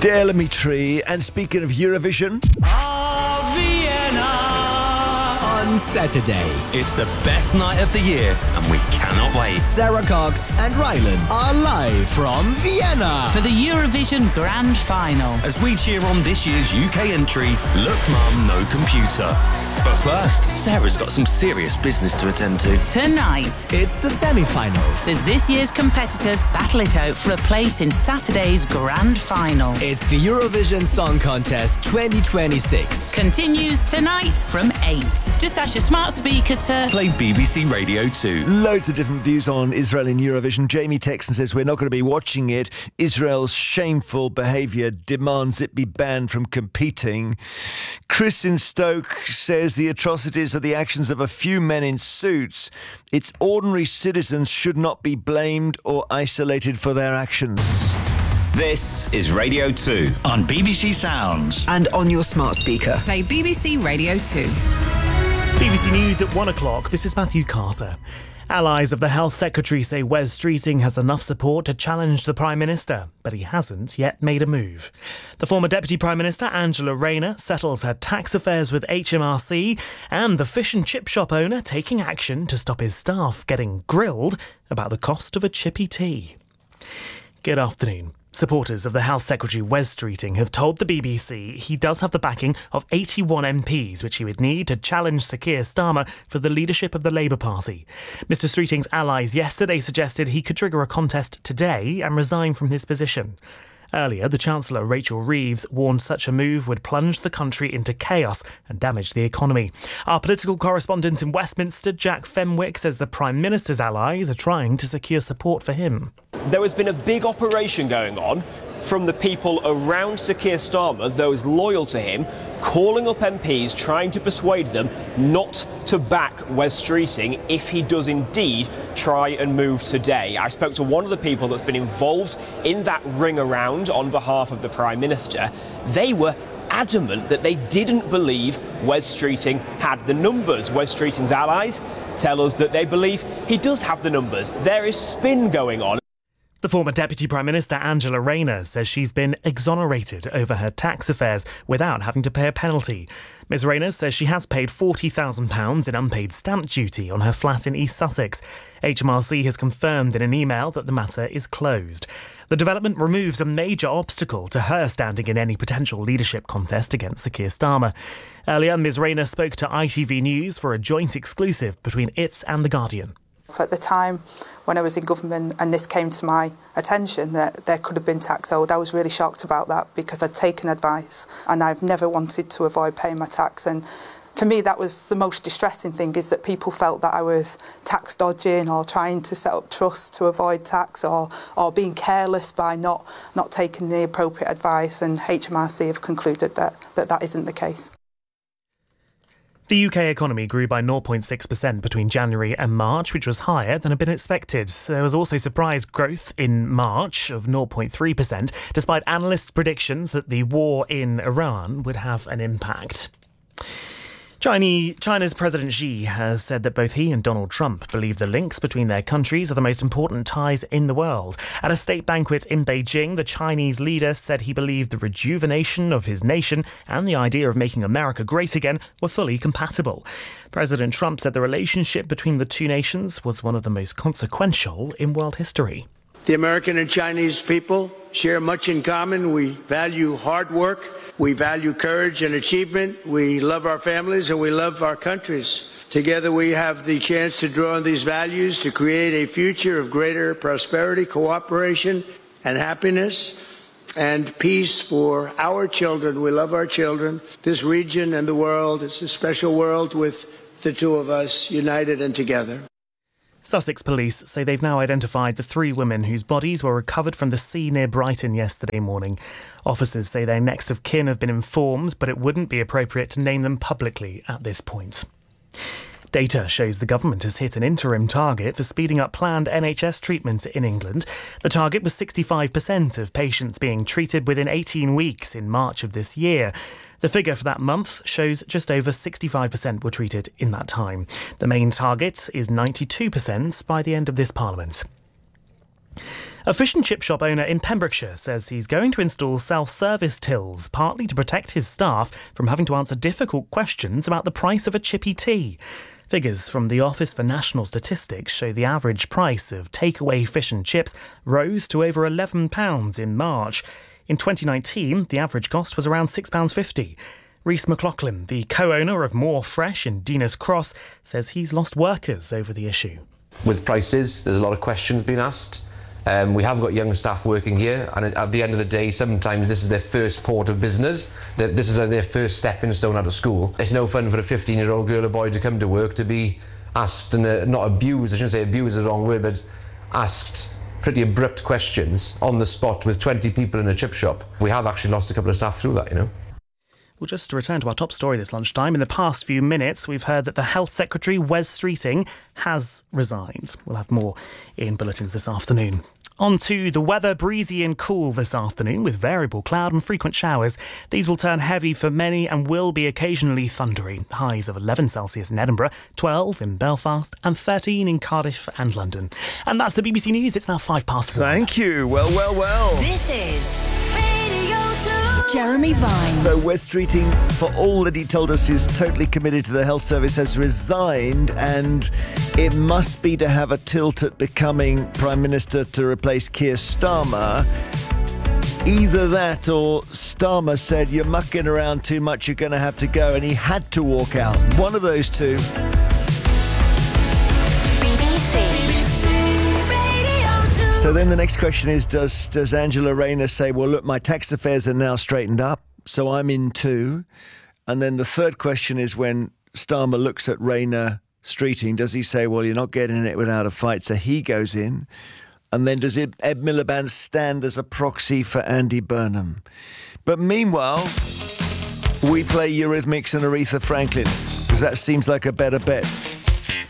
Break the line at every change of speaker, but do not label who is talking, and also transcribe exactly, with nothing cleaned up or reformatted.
Dale Mitri, and speaking of Eurovision...
Oh, Vienna!
On Saturday,
It's the best night of the year, and we cannot wait.
Sarah Cox and Rylan are live from Vienna.
for the Eurovision Grand Final.
As we cheer on this year's U K entry, Look Mum, No Computer. But first, Sarah's got some serious business to attend to.
Tonight,
It's the semi-finals.
as this year's competitors battle it out for a place in Saturday's Grand Final.
It's the Eurovision Song Contest twenty twenty-six.
Continues tonight from eight. Just ask your smart speaker to...
Play B B C Radio two.
Loads of different views on Israel in Eurovision. Jamie Texan says we're not going to be watching it. Israel's shameful behaviour demands it be banned from competing. Chris in Stoke says the atrocities are the actions of a few men in suits. Its ordinary citizens should not be blamed or isolated for their actions.
This is Radio two on B B C Sounds.
And on your smart speaker.
Play B B C Radio two.
B B C News at one o'clock. This is Matthew Carter. Allies of the Health Secretary say Wes Streeting has enough support to challenge the Prime Minister, but he hasn't yet made a move. The former Deputy Prime Minister, Angela Rayner, settles her tax affairs with H M R C, and the fish and chip shop owner taking action to stop his staff getting grilled about the cost of a chippy tea. Good afternoon. Supporters of the Health Secretary Wes Streeting have told the B B C he does have the backing of eighty-one M Ps, which he would need to challenge Sir Keir Starmer for the leadership of the Labour Party. Mister Streeting's allies yesterday suggested he could trigger a contest today and resign from his position. Earlier, the Chancellor, Rachel Reeves, warned such a move would plunge the country into chaos and damage the economy. Our political correspondent in Westminster, Jack Fenwick, says the Prime Minister's allies are trying to secure support for him.
There has been a big operation going on from the people around Sir Keir Starmer, those loyal to him, calling up M Ps, trying to persuade them not to back Wes Streeting if he does indeed try and move today. I spoke to one of the people that's been involved in that ring around on behalf of the Prime Minister. They were adamant that they didn't believe Wes Streeting had the numbers. Wes Streeting's allies tell us that they believe he does have the numbers. There is spin going on.
The former Deputy Prime Minister, Angela Rayner, says she's been exonerated over her tax affairs without having to pay a penalty. Miz Rayner says she has paid forty thousand pounds in unpaid stamp duty on her flat in East Sussex. H M R C has confirmed in an email that the matter is closed. The development removes a major obstacle to her standing in any potential leadership contest against Sir Keir Starmer. Earlier, Miz Rayner spoke to I T V News for a joint exclusive between it and The Guardian.
At the time when I was in government and this came to my attention that there could have been tax owed, I was really shocked about that because I'd taken advice and I've never wanted to avoid paying my tax. And for me, that was the most distressing thing, is that people felt that I was tax dodging or trying to set up trusts to avoid tax, or, or being careless by not, not taking the appropriate advice. And H M R C have concluded that that, that isn't the case.
The U K economy grew by zero point six percent between January and March, which was higher than had been expected. There was also surprise growth in March of zero point three percent, despite analysts' predictions that the war in Iran would have an impact. Chinese, China's President Xi has said that both he and Donald Trump believe the links between their countries are the most important ties in the world. At a state banquet in Beijing, the Chinese leader said he believed the rejuvenation of his nation and the idea of making America great again were fully compatible. President Trump said the relationship between the two nations was one of the most consequential in world history.
The American and Chinese people share much in common. We value hard work. We value courage and achievement. We love our families and we love our countries. Together we have the chance to draw on these values to create a future of greater prosperity, cooperation, and happiness, and peace for our children. We love our children, this region and the world. It's a special world with the two of us united and together.
Sussex police say they've now identified the three women whose bodies were recovered from the sea near Brighton yesterday morning. Officers say their next of kin have been informed, but it wouldn't be appropriate to name them publicly at this point. Data shows the government has hit an interim target for speeding up planned N H S treatment in England. The target was sixty-five percent of patients being treated within eighteen weeks in March of this year. The figure for that month shows just over sixty-five percent were treated in that time. The main target is ninety-two percent by the end of this Parliament. A fish and chip shop owner in Pembrokeshire says he's going to install self-service tills, partly to protect his staff from having to answer difficult questions about the price of a chippy tea. Figures from the Office for National Statistics show the average price of takeaway fish and chips rose to over eleven pounds in March. In twenty nineteen, the average cost was around six pounds fifty. Rhys McLaughlin, the co-owner of More Fresh in Dinas Cross, says he's lost workers over the issue.
With prices, there's a lot of questions being asked. Um, we have got young staff working here, and at the end of the day, sometimes this is their first port of business. This is their first stepping stone out of school. It's no fun for a fifteen-year-old girl or boy to come to work to be asked, and uh, not abused, I shouldn't say abused is the wrong word, but asked pretty abrupt questions on the spot with twenty people in a chip shop. We have actually lost a couple of staff through that, you know.
Well, just to return to our top story this lunchtime, in the past few minutes, we've heard that the Health Secretary, Wes Streeting, has resigned. We'll have more in bulletins this afternoon. On to the weather, breezy and cool this afternoon with variable cloud and frequent showers. These will turn heavy for many and will be occasionally thundery. Highs of eleven Celsius in Edinburgh, twelve in Belfast and thirteen in Cardiff and London. And that's the B B C News. It's now five past one.
Thank you. Well, well, well.
This is Radio two. Jeremy Vine.
So Wes Streeting, for all that he told us, is totally committed to the health service, has resigned, and it must be to have a tilt at becoming Prime Minister to replace Keir Starmer. Either that or Starmer said, you're mucking around too much, you're going to have to go, and he had to walk out. One of those two. So then the next question is, does does Angela Rayner say, well, look, my tax affairs are now straightened up, so I'm in too? And then the third question is, when Starmer looks at Rayner Streeting, does he say, well, you're not getting in it without a fight, so he goes in? And then does Ed Miliband stand as a proxy for Andy Burnham? But meanwhile, we play Eurythmics and Aretha Franklin, because that seems like a better bet.